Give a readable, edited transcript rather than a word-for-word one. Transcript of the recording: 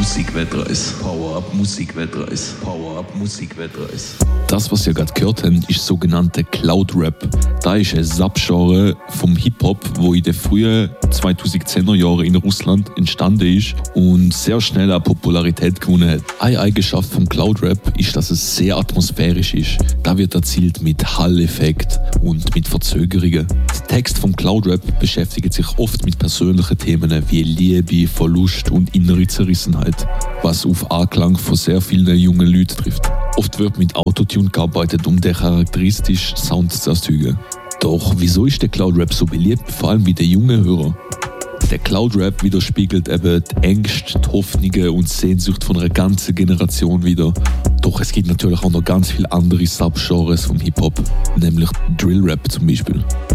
Musikwetreis. Power-Up Musikwetreis. Power-Up Musikwetreis. Das, was ihr gerade gehört habt, ist sogenannte Cloud Rap. Da ist ein Subgenre vom Hip-Hop, wo in den frühen 2010er Jahren in Russland entstanden ist und sehr schnell an Popularität gewonnen hat. Eine Eigenschaft vom Cloud Rap ist, dass es sehr atmosphärisch ist. Da wird erzielt mit Hall-Effekt und mit Verzögerungen. Der Text vom Cloud Rap beschäftigt sich oft mit persönlichen Themen wie Liebe, Verlust und innere Zerrissenheit, was auf Anklang von sehr vielen jungen Leuten trifft. Oft wird mit Autotune gearbeitet, um den charakteristischen Sound zu erzeugen. Doch wieso ist der Cloud Rap so beliebt, vor allem bei den jungen Hörern? Der Cloud Rap widerspiegelt eben die Ängste, die Hoffnungen und Sehnsucht von einer ganzen Generation wieder. Doch es gibt natürlich auch noch ganz viele andere Subgenres vom Hip-Hop, nämlich Drill Rap zum Beispiel.